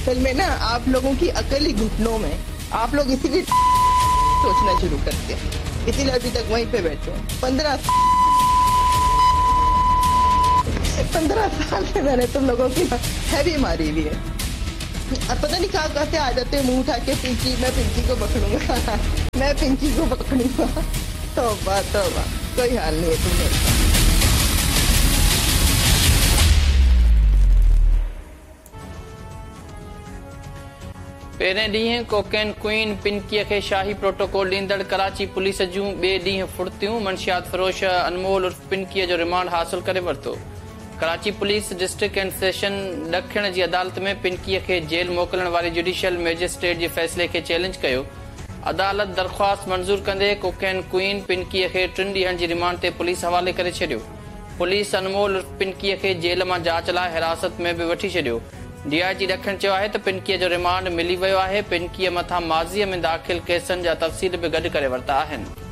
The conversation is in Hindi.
असल में ना आप लोगों की अकल ही घुटनों में, आप लोग इसीलिए सोचना शुरू करते हैं, इसीलिए अभी तक वहीं पे बैठे हैं। 15 साल से मैंने तुम लोगों की हैवी मारी हुई है। अब पता नहीं कहाँ कहाँ से आ जाते हैं मुंह उठा के, पिंकी मैं पिंकी को पकड़ूंगा मैं पिंकी को पकड़ूंगा। तौबा तौबा, कोई हाल नहीं है तुम्हें। पहिरें ॾींहुं कोकेन क्वीन पिंकीअ खे शाही प्रोटोकॉल ॾींदड़ कराची पुलिस जूं ॿिए ॾींहुं फुर्तियूं मंशियात फरोश अनमोल उर्फ पिंकीअ जो रिमांड हासिल करे वरितो। Karachi police district and session ॾखिण जी अदालत में पिंकीअ खे जेल मोकिलण वारी जुडिशियल मैजिस्ट्रेट जे फ़ैसिले खे चैलेंज कयो। अदालत दरख़्वास्त मंज़ूर कंदे कोकेन क्वीन पिंकीअ खे 3 ॾींहनि जी रिमांड ते पुलिस हवाले करे छॾियो। पुलिस अनमोल उर्फ पिंकीअ खे जेल मां जांच लाइ हिरासत में बि वठी छॾियो। DIG ॾखिण चयो आहे त पिंकीअ जो रिमांड मिली वियो आहे। पिंकीअ मथां माज़ीअ में दाख़िल केसनि जा तफ़सील बि गॾु करे वरिता आहिनि।